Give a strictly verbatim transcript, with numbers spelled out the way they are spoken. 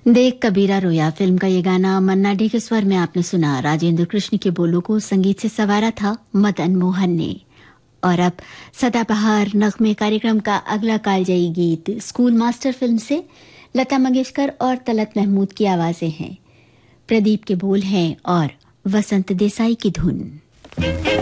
देख कबीरा रोया फिल्म का ये गाना मन्ना डे के स्वर में आपने सुना। राजेंद्र कृष्ण के बोलों को संगीत से संवारा था मदन मोहन ने। और अब सदाबहार नगमे कार्यक्रम का अगला कालजयी गीत स्कूल मास्टर फिल्म से लता मंगेशकर और तलत महमूद की आवाजें हैं। प्रदीप के बोल हैं और वसंत देसाई की धुन।